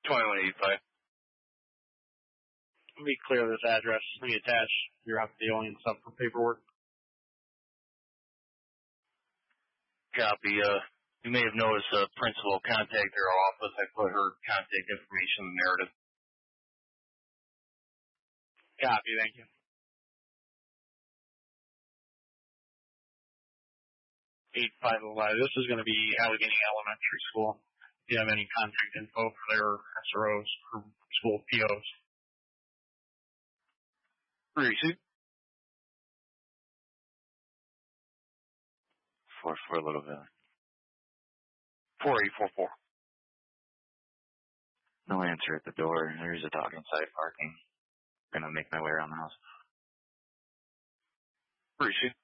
2185. Let me clear this address. Let me attach your alien stuff for paperwork. Copy. You may have noticed the principal contacted our office. I put her contact information in the narrative. Copy, thank you. 8505. This is going to be Allegheny Elementary School. Do you have any contact info for their SROs or school POs? Receipt. 44 Little Valley. 4844. No answer at the door. There's a dog inside parking. Gonna make my way around the house. Receipt.